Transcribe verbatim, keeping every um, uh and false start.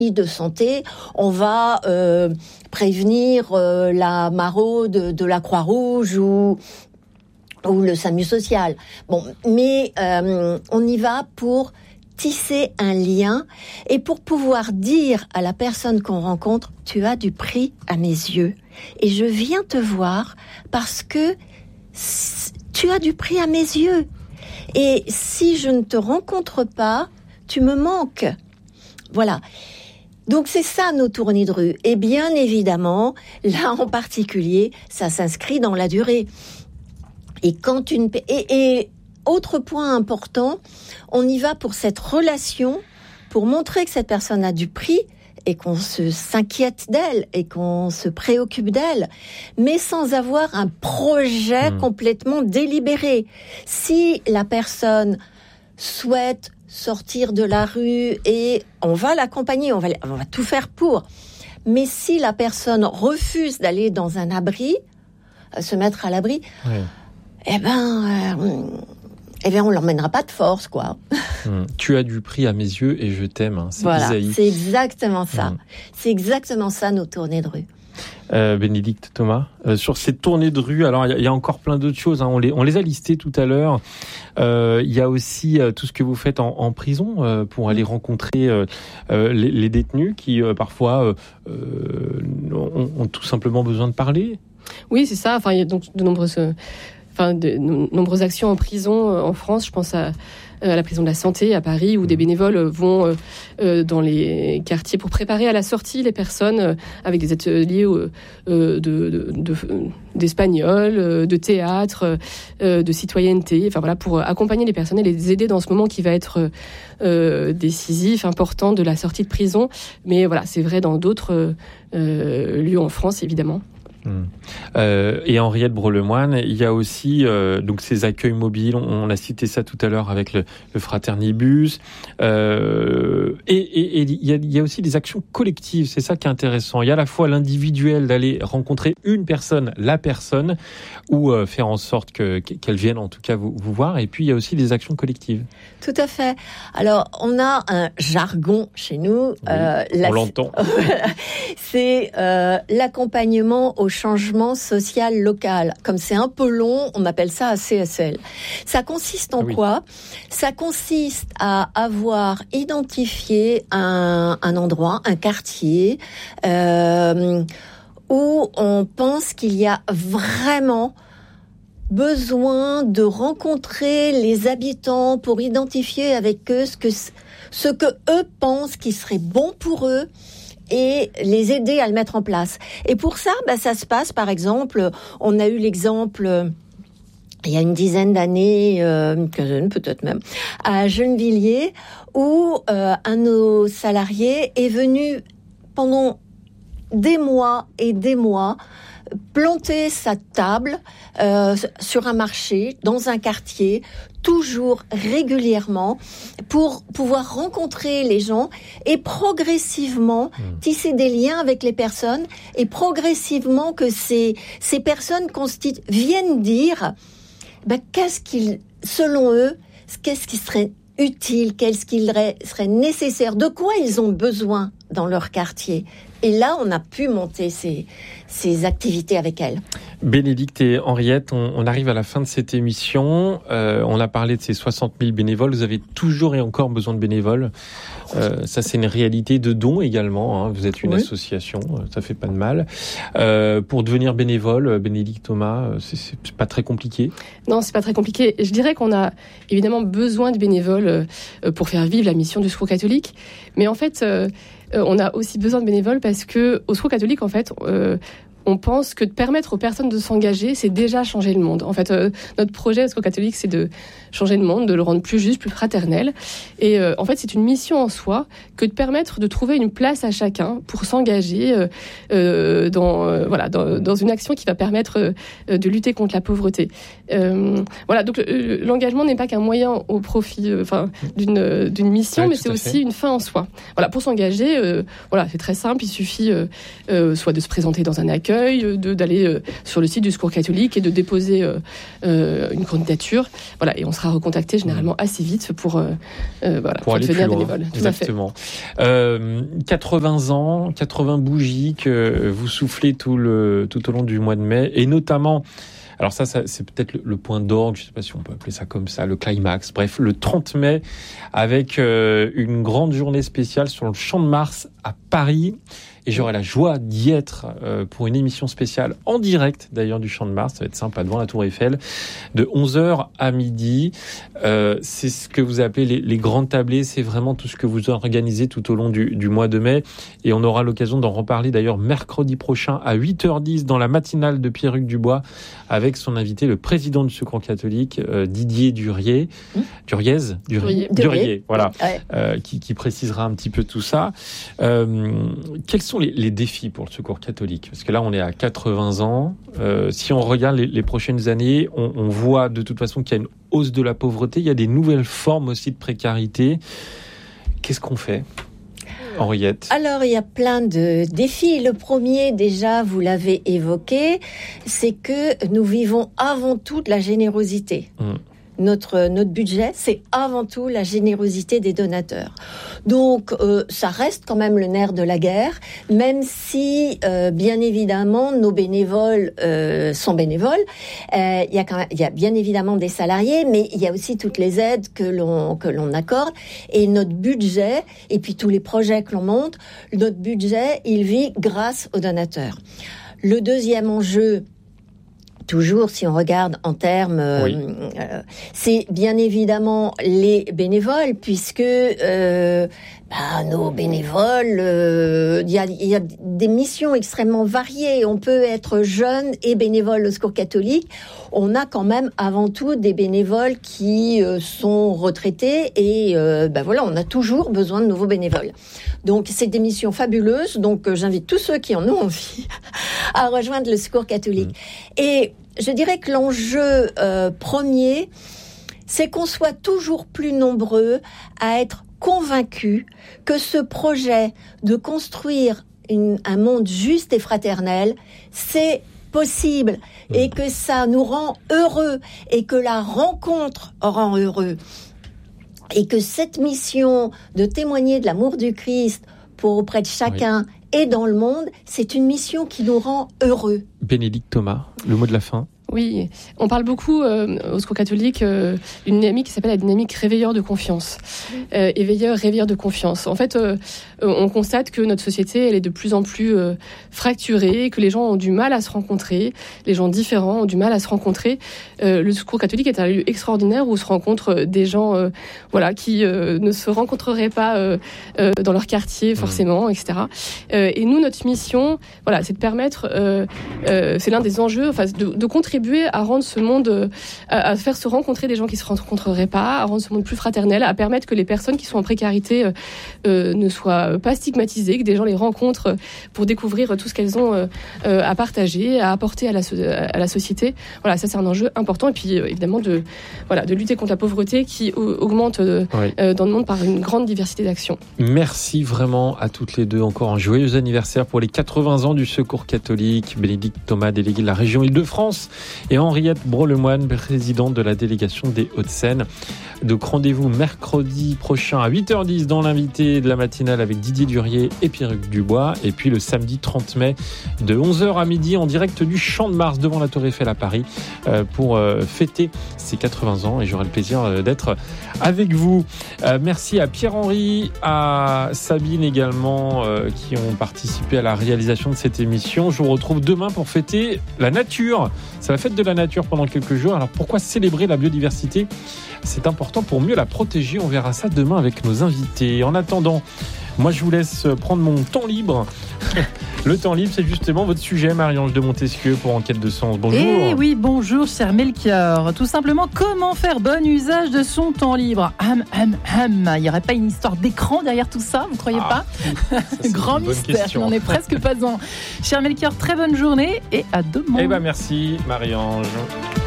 de santé, on va euh, prévenir euh, la maraude de la Croix-Rouge ou ou le SAMU social. Bon, mais euh, on y va pour tisser un lien et pour pouvoir dire à la personne qu'on rencontre, tu as du prix à mes yeux et je viens te voir parce que tu as du prix à mes yeux. Et si je ne te rencontre pas, tu me manques. Voilà. Donc c'est ça nos tournées de rue. Et bien évidemment, là en particulier, ça s'inscrit dans la durée. Et quand une et, et autre point important, on y va pour cette relation, pour montrer que cette personne a du prix et qu'on se s'inquiète d'elle et qu'on se préoccupe d'elle, mais sans avoir un projet mmh. complètement délibéré. Si la personne souhaite sortir de la rue et on va l'accompagner, on va, on va tout faire pour. Mais si la personne refuse d'aller dans un abri, se mettre à l'abri, oui. eh ben, euh, eh bien, on l'emmènera pas de force, quoi. Mmh. Tu as du prix à mes yeux et je t'aime. Hein. C'est voilà, Isaïe. C'est exactement ça. Mmh. C'est exactement ça, nos tournées de rue. Euh, Bénédicte Thomas, euh, sur ces tournées de rue, alors il y, y a encore plein d'autres choses, hein, on, les, on les a listées tout à l'heure. Il euh, y a aussi euh, tout ce que vous faites en, en prison euh, pour aller rencontrer euh, euh, les, les détenus qui euh, parfois euh, euh, ont, ont tout simplement besoin de parler. Oui, c'est ça. Enfin, il y a donc de nombreuses, enfin, de, de nombreuses actions en prison euh, en France. Je pense à à la prison de la Santé à Paris, où des bénévoles vont euh, dans les quartiers pour préparer à la sortie les personnes euh, avec des ateliers euh, de, de, de, d'espagnol, de théâtre, euh, de citoyenneté, enfin voilà, pour accompagner les personnes et les aider dans ce moment qui va être euh, décisif, important de la sortie de prison. Mais voilà, c'est vrai dans d'autres euh, lieux en France, évidemment. Mmh. Euh, et Henriette Brelemoine, il y a aussi euh, donc ces accueils mobiles. On, on a cité ça tout à l'heure avec le, le Fraternibus. Euh, et, et, et il, y a, il y a aussi des actions collectives. C'est ça qui est intéressant. Il y a à la fois l'individuel d'aller rencontrer une personne, la personne, ou euh, faire en sorte que, qu'elle vienne en tout cas vous, vous voir. Et puis il y a aussi des actions collectives. Tout à fait. Alors on a un jargon chez nous. Oui, euh, on la... l'entend. C'est euh, l'accompagnement au changement social local. Comme c'est un peu long, on appelle ça A C S L. Ça consiste en oui. quoi ? Ça consiste à avoir identifié un, un endroit, un quartier, euh, où on pense qu'il y a vraiment besoin de rencontrer les habitants pour identifier avec eux ce que, ce que eux pensent qui serait bon pour eux et les aider à le mettre en place. Et pour ça, bah, ça se passe, par exemple, on a eu l'exemple, euh, il y a une dizaine d'années, euh, une quinzaine peut-être même, à Gennevilliers, où euh, un de nos salariés est venu pendant des mois et des mois planter sa table euh, sur un marché, dans un quartier, toujours régulièrement, pour pouvoir rencontrer les gens et progressivement mmh. tisser des liens avec les personnes et progressivement que ces, ces personnes constitu- viennent dire ben, qu'est-ce qu'ils, selon eux, qu'est-ce qui serait utile, qu'est-ce qui serait nécessaire, de quoi ils ont besoin dans leur quartier. Et là, on a pu monter ces, ces activités avec elles. Bénédicte et Henriette, on, on arrive à la fin de cette émission. Euh, on a parlé de ces soixante mille bénévoles. Vous avez toujours et encore besoin de bénévoles. Euh, ça, c'est une réalité de dons également. Hein. Vous êtes une oui. association, ça fait pas de mal. Euh, pour devenir bénévole, Bénédicte Thomas, c'est, c'est pas très compliqué ? Non, c'est pas très compliqué. Je dirais qu'on a évidemment besoin de bénévoles pour faire vivre la mission du Secours catholique. Mais en fait, euh, on a aussi besoin de bénévoles parce que au Secours catholique, en fait, euh, on pense que de permettre aux personnes de s'engager, c'est déjà changer le monde. En fait, euh, notre projet au Secours catholique, c'est de changer le monde, de le rendre plus juste, plus fraternel. Et euh, en fait, c'est une mission en soi que de permettre de trouver une place à chacun pour s'engager euh, euh, dans, euh, voilà, dans, dans une action qui va permettre euh, de lutter contre la pauvreté. Euh, voilà, donc euh, l'engagement n'est pas qu'un moyen au profit euh, enfin, d'une, d'une mission, ouais, mais c'est aussi une fin en soi. Voilà, pour s'engager, euh, voilà, c'est très simple, il suffit euh, euh, soit de se présenter dans un accueil, d'accueil, de, d'aller euh, sur le site du Secours catholique et de déposer euh, euh, une candidature. Voilà, et on sera recontacté généralement assez vite pour, euh, euh, voilà, pour, pour devenir bénévole. Tout Exactement. À fait. Euh, quatre-vingts ans, quatre-vingts bougies que vous soufflez tout, le, tout au long du mois de mai, et notamment... Alors ça, ça c'est peut-être le, le point d'orgue, je ne sais pas si on peut appeler ça comme ça, le climax. Bref, le trente mai, avec euh, une grande journée spéciale sur le Champ de Mars à Paris. Et j'aurai la joie d'y être euh, pour une émission spéciale en direct, d'ailleurs, du Champ de Mars. Ça va être sympa, devant la Tour Eiffel, de onze heures à midi. Euh, c'est ce que vous appelez les, les grandes tablées. C'est vraiment tout ce que vous organisez tout au long du, du mois de mai. Et on aura l'occasion d'en reparler, d'ailleurs, mercredi prochain à huit heures dix dans la matinale de Pierruc Dubois, avec son invité, le président du Secours catholique, euh, Didier Duriez. Mmh. Duriez Duriez, Duriez. Duriez, voilà. Ouais. Euh, qui, qui précisera un petit peu tout ça. Euh, quels sont les, les défis pour le Secours catholique ? Parce que là, on est à quatre-vingts ans. Euh, si on regarde les, les prochaines années, on, on voit de toute façon qu'il y a une hausse de la pauvreté. Il y a des nouvelles formes aussi de précarité. Qu'est-ce qu'on fait ? Henriette. Alors, il y a plein de défis. Le premier, déjà, vous l'avez évoqué, c'est que nous vivons avant tout de la générosité. Mmh. Notre, notre budget, c'est avant tout la générosité des donateurs. Donc, euh, ça reste quand même le nerf de la guerre, même si, euh, bien évidemment, nos bénévoles euh, sont bénévoles. Euh, il y a quand même, il y a bien évidemment des salariés, mais il y a aussi toutes les aides que l'on que l'on accorde. Et notre budget, et puis tous les projets que l'on monte, notre budget, il vit grâce aux donateurs. Le deuxième enjeu, toujours, si on regarde en termes, oui. euh, c'est bien évidemment les bénévoles, puisque euh, bah, nos bénévoles, il euh, y, a, y a des missions extrêmement variées. On peut être jeune et bénévole au Secours catholique. On a quand même avant tout des bénévoles qui euh, sont retraités et euh, bah, voilà, on a toujours besoin de nouveaux bénévoles. Donc, c'est des missions fabuleuses. Donc, euh, j'invite tous ceux qui en ont envie à rejoindre le Secours catholique. Mmh. Et je dirais que l'enjeu euh, premier, c'est qu'on soit toujours plus nombreux à être convaincus que ce projet de construire une, un monde juste et fraternel, c'est possible et que ça nous rend heureux et que la rencontre rend heureux. Et que cette mission de témoigner de l'amour du Christ pour auprès de chacun oui. et dans le monde, c'est une mission qui nous rend heureux. Bénédicte Thomas, le mot de la fin. Oui, on parle beaucoup euh, au Secours catholique euh, d'une dynamique qui s'appelle la dynamique réveilleur de confiance. Euh, éveilleur, réveilleur de confiance. En fait, euh, on constate que notre société, elle est de plus en plus euh, fracturée, que les gens ont du mal à se rencontrer, les gens différents ont du mal à se rencontrer. Euh, le Secours catholique est un lieu extraordinaire où se rencontrent des gens, euh, voilà, qui euh, ne se rencontreraient pas euh, euh, dans leur quartier forcément, mmh. et cetera. Euh, et nous, notre mission, voilà, c'est de permettre, euh, euh, c'est l'un des enjeux, enfin, de, de contribuer à rendre ce monde, à faire se rencontrer des gens qui ne se rencontreraient pas, à rendre ce monde plus fraternel, à permettre que les personnes qui sont en précarité euh, ne soient pas stigmatisées, que des gens les rencontrent pour découvrir tout ce qu'elles ont euh, à partager, à apporter à la, à la société. Voilà, ça c'est un enjeu important. Et puis euh, évidemment de, voilà, de lutter contre la pauvreté qui o- augmente euh, oui. euh, dans le monde par une grande diversité d'actions. Merci vraiment à toutes les deux. Encore un joyeux anniversaire pour les quatre-vingts ans du Secours catholique. Bénédicte Thomas, déléguée de la région Île-de-France, et Henriette Brot-Lemoine, présidente de la délégation des Hauts-de-Seine. Donc rendez-vous mercredi prochain à huit heures dix dans l'invité de la matinale avec Didier Duriez et Pierruc Dubois. Et puis le samedi trente mai de onze heures à midi en direct du Champ de Mars devant la Tour Eiffel à Paris euh, pour euh, fêter ses quatre-vingts ans. Et j'aurai le plaisir euh, d'être avec vous. Euh, merci à Pierre-Henri, à Sabine également euh, qui ont participé à la réalisation de cette émission. Je vous retrouve demain pour fêter la nature. C'est la fête de la nature pendant quelques jours. Alors pourquoi célébrer la biodiversité ? C'est important pour mieux la protéger. On verra ça demain avec nos invités. En attendant, moi je vous laisse prendre mon temps libre. Le temps libre, c'est justement votre sujet, Marie-Ange de Montesquieu pour Enquête de Sens. Bonjour. Eh oui, bonjour, cher Melchior. Tout simplement, comment faire bon usage de son temps libre ? Hum, hum, hum. Il n'y aurait pas une histoire d'écran derrière tout ça, vous ne croyez ah, pas ? Grand mystère, je n'en ai presque pas un. Cher Melchior, très bonne journée et à demain. Eh bien, merci, Marie-Ange.